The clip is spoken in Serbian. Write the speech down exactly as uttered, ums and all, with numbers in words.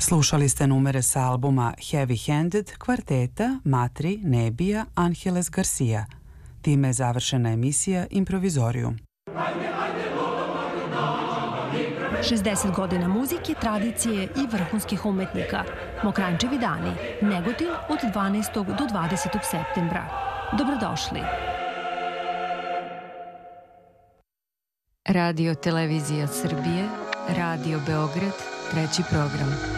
Slušali ste numere sa albuma Heavy Handed kvarteta Matri, Nebija, Angeles Garcia. Time je završena emisija Improvizorium. šezdeset godina muzike, tradicije i vrhunskih umetnika. Mokrančevi dani. Negotin od dvanaestog do dvadesetog septembra. Dobrodošli. Radio Televizija Srbije, Radio Beograd, treći program.